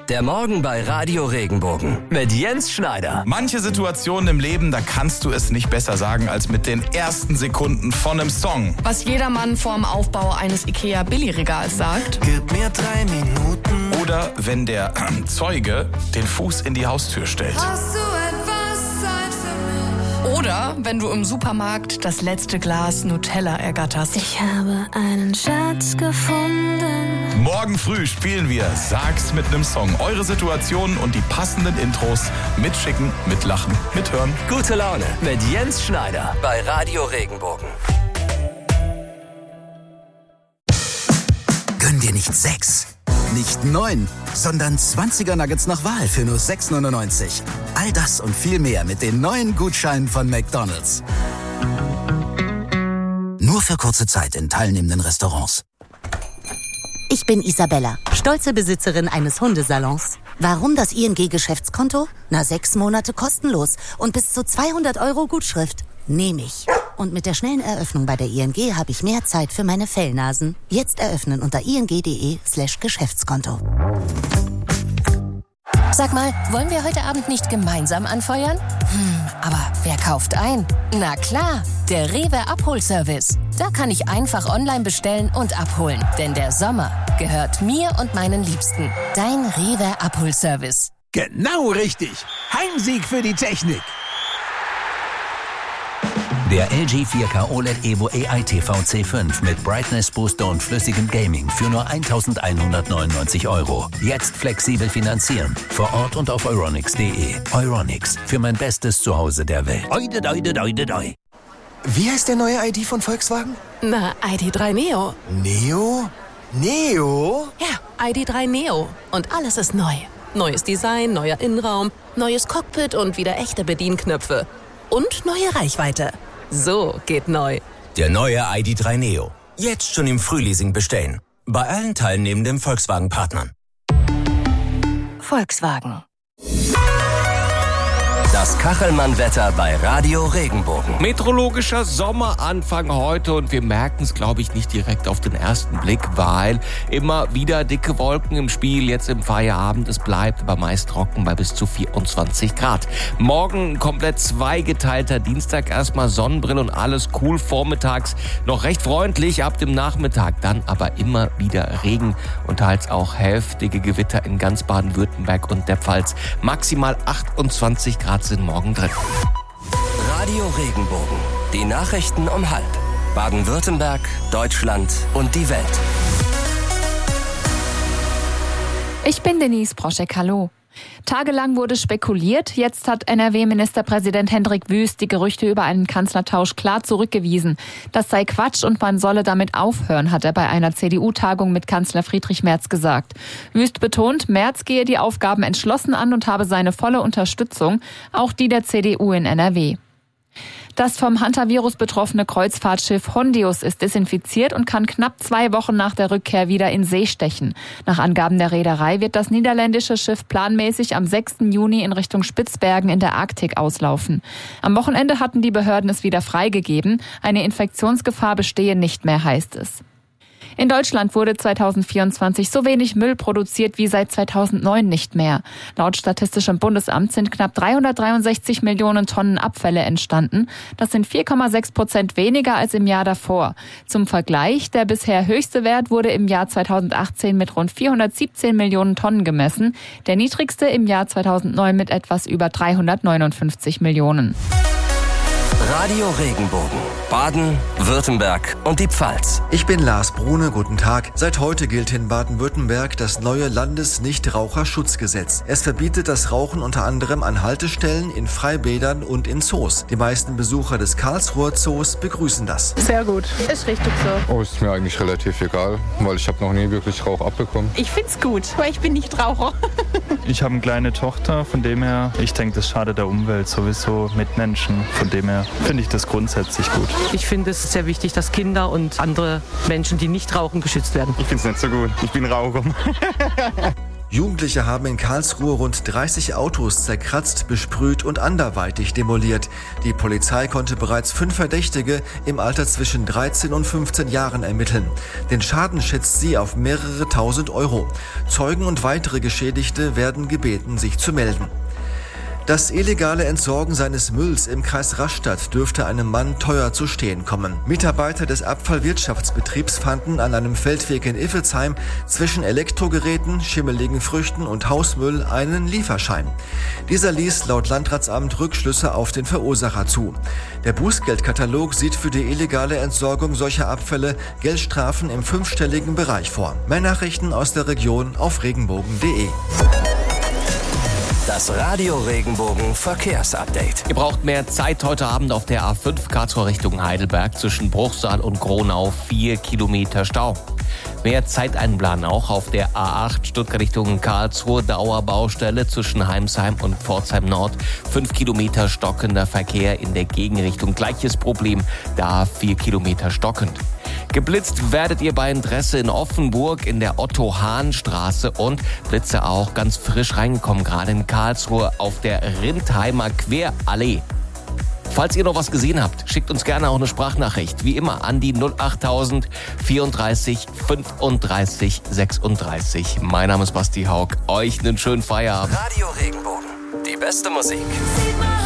Der Morgen bei Radio Regenbogen mit Jens Schneider. Manche Situationen im Leben, da kannst du es nicht besser sagen als mit den ersten Sekunden von einem Song. Was jedermann vorm Aufbau eines IKEA-Billigregals sagt. Gib mir 3 Minuten. Oder wenn der Zeuge den Fuß in die Haustür stellt. Hast du etwas Zeit für mich? Oder wenn du im Supermarkt das letzte Glas Nutella ergatterst. Ich habe einen Schatz gefunden. Morgen früh spielen wir Sag's mit einem Song. Eure Situationen und die passenden Intros mitschicken, mitlachen, mithören. Gute Laune mit Jens Schneider bei Radio Regenbogen. Gönn dir nicht 6, nicht 9, sondern 20er Nuggets nach Wahl für nur 6,99. All das und viel mehr mit den neuen Gutscheinen von McDonald's. Nur für kurze Zeit in teilnehmenden Restaurants. Ich bin Isabella, stolze Besitzerin eines Hundesalons. Warum das ING-Geschäftskonto? 6 Monate kostenlos und bis zu 200 € Gutschrift. Nehme ich. Und mit der schnellen Eröffnung bei der ING habe ich mehr Zeit für meine Fellnasen. Jetzt eröffnen unter ing.de/Geschäftskonto. Sag mal, wollen wir heute Abend nicht gemeinsam anfeuern? Aber wer kauft ein? Na klar, der Rewe Abholservice. Da kann ich einfach online bestellen und abholen. Denn der Sommer gehört mir und meinen Liebsten. Dein Rewe Abholservice. Genau richtig. Heimsieg für die Technik. Der LG 4K OLED Evo AI TV C5 mit Brightness Booster und flüssigem Gaming für nur 1.199 €. Jetzt flexibel finanzieren. Vor Ort und auf euronics.de. Euronics, für mein bestes Zuhause der Welt. Oide, doide, doide, doi. Wie heißt der neue ID von Volkswagen? Na, ID.3 Neo. Neo? Neo? Ja, ID.3 Neo. Und alles ist neu. Neues Design, neuer Innenraum, neues Cockpit und wieder echte Bedienknöpfe. Und neue Reichweite. So geht neu. Der neue ID.3 Neo. Jetzt schon im Frühleasing bestellen. Bei allen teilnehmenden Volkswagen-Partnern. Volkswagen. Das Kachelmann-Wetter bei Radio Regenbogen. Meteorologischer Sommeranfang heute und wir merken es, glaube ich, nicht direkt auf den ersten Blick, weil immer wieder dicke Wolken im Spiel, jetzt im Feierabend. Es bleibt aber meist trocken bei bis zu 24 Grad. Morgen komplett zweigeteilter Dienstag, erstmal Sonnenbrille und alles cool. Vormittags noch recht freundlich, ab dem Nachmittag dann aber immer wieder Regen und teils auch heftige Gewitter in ganz Baden-Württemberg und der Pfalz. Maximal 28 Grad sind morgen drin. Radio Regenbogen. Die Nachrichten um 12:30. Baden-Württemberg, Deutschland und die Welt. Ich bin Denise Proschek, hallo. Tagelang wurde spekuliert, jetzt hat NRW-Ministerpräsident Hendrik Wüst die Gerüchte über einen Kanzlertausch klar zurückgewiesen. Das sei Quatsch und man solle damit aufhören, hat er bei einer CDU-Tagung mit Kanzler Friedrich Merz gesagt. Wüst betont, Merz gehe die Aufgaben entschlossen an und habe seine volle Unterstützung, auch die der CDU in NRW. Das vom Hantavirus betroffene Kreuzfahrtschiff Hondius ist desinfiziert und kann knapp 2 Wochen nach der Rückkehr wieder in See stechen. Nach Angaben der Reederei wird das niederländische Schiff planmäßig am 6. Juni in Richtung Spitzbergen in der Arktik auslaufen. Am Wochenende hatten die Behörden es wieder freigegeben. Eine Infektionsgefahr bestehe nicht mehr, heißt es. In Deutschland wurde 2024 so wenig Müll produziert wie seit 2009 nicht mehr. Laut Statistischem Bundesamt sind knapp 363 Millionen Tonnen Abfälle entstanden. Das sind 4,6% weniger als im Jahr davor. Zum Vergleich, der bisher höchste Wert wurde im Jahr 2018 mit rund 417 Millionen Tonnen gemessen. Der niedrigste im Jahr 2009 mit etwas über 359 Millionen. Radio Regenbogen. Baden, Württemberg und die Pfalz. Ich bin Lars Brune, guten Tag. Seit heute gilt in Baden-Württemberg das neue Landesnichtraucherschutzgesetz. Es verbietet das Rauchen unter anderem an Haltestellen, in Freibädern und in Zoos. Die meisten Besucher des Karlsruher Zoos begrüßen das. Sehr gut, ist richtig so. Oh, ist mir eigentlich relativ egal, weil ich habe noch nie wirklich Rauch abbekommen. Ich find's gut, weil ich bin nicht Raucher. Ich habe eine kleine Tochter, von dem her, ich denke, das schadet der Umwelt sowieso mit Menschen. Von dem her finde ich das grundsätzlich gut. Ich finde es sehr wichtig, dass Kinder und andere Menschen, die nicht rauchen, geschützt werden. Ich finde es nicht so gut. Ich bin Raucher. Jugendliche haben in Karlsruhe rund 30 Autos zerkratzt, besprüht und anderweitig demoliert. Die Polizei konnte bereits 5 Verdächtige im Alter zwischen 13 und 15 Jahren ermitteln. Den Schaden schätzt sie auf mehrere tausend Euro. Zeugen und weitere Geschädigte werden gebeten, sich zu melden. Das illegale Entsorgen seines Mülls im Kreis Rastatt dürfte einem Mann teuer zu stehen kommen. Mitarbeiter des Abfallwirtschaftsbetriebs fanden an einem Feldweg in Iffelsheim zwischen Elektrogeräten, schimmeligen Früchten und Hausmüll einen Lieferschein. Dieser ließ laut Landratsamt Rückschlüsse auf den Verursacher zu. Der Bußgeldkatalog sieht für die illegale Entsorgung solcher Abfälle Geldstrafen im 5-stelligen Bereich vor. Mehr Nachrichten aus der Region auf regenbogen.de. Das Radio Regenbogen Verkehrsupdate. Ihr braucht mehr Zeit heute Abend auf der A5 Karlsruhe Richtung Heidelberg zwischen Bruchsal und Gronau. 4 Kilometer Stau. Mehr Zeit einplanen auch auf der A8 Stuttgart Richtung Karlsruhe. Dauerbaustelle zwischen Heimsheim und Pforzheim Nord. 5 Kilometer stockender Verkehr in der Gegenrichtung. Gleiches Problem, da 4 Kilometer stockend. Geblitzt werdet ihr bei Interesse in Offenburg in der Otto-Hahn-Straße und Blitze auch ganz frisch reingekommen, gerade in Karlsruhe auf der Rindheimer Querallee. Falls ihr noch was gesehen habt, schickt uns gerne auch eine Sprachnachricht. Wie immer an die 08000 34 35 36. Mein Name ist Basti Haug. Euch einen schönen Feierabend. Radio Regenbogen. Die beste Musik.